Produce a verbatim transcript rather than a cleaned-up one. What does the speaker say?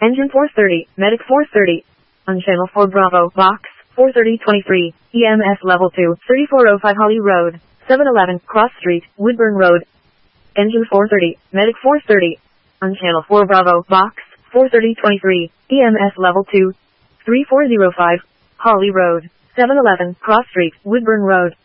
Engine four thirty, Medic four thirty. On channel four Bravo, box, four thirty twenty-three, E M S level two, thirty-four oh five Holly Road, seven eleven, Cross Street, Woodburn Road. Engine four thirty, Medic four thirty. On channel four Bravo, box, four thirty twenty-three, E M S level two, three four oh five, Holly Road, seven eleven, Cross Street, Woodburn Road.